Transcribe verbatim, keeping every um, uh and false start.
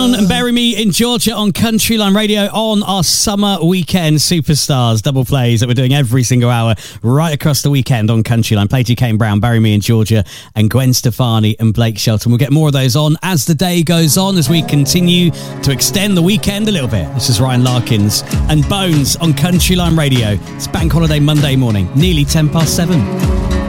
And Bury Me in Georgia on Country Line Radio on our summer weekend superstars double plays that we're doing every single hour right across the weekend on Country Line. Played you Kane Brown, Bury Me in Georgia, and Gwen Stefani and Blake Shelton. We'll get more of those on as the day goes on, as we continue to extend the weekend a little bit. This is Ryan Larkins and Bones on Country Line Radio. It's Bank Holiday Monday morning, nearly ten past seven.